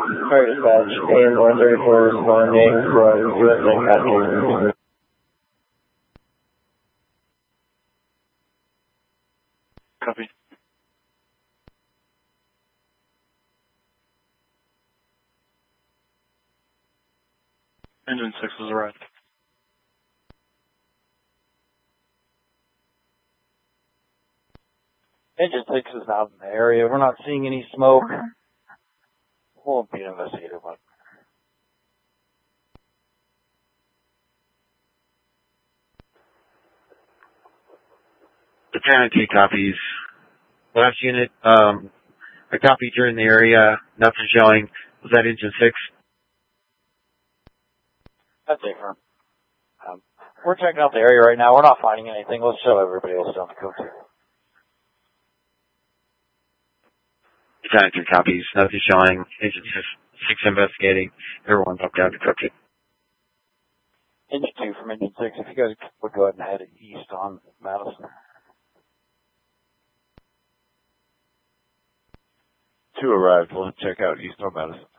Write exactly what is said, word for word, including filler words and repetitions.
Alright, dispatch, and one thirty-four responding from U S A Cotton. Copy. Engine six has arrived. Engine six is out in the area. We're not seeing any smoke. We'll be investigated one. Lieutenant T copies. Last unit, um, I copied you're in the area. Nothing showing. Was that engine six? That's it, firm. Um, we're checking out the area right now. We're not finding anything. Let's show everybody else down the coast. Lieutenant T copies. Nothing showing. Engine six, six investigating. Everyone up down to Crooked. Engine two from engine six. If you guys would go ahead and head east on Madison. Two arrived. We'll check out east on Madison.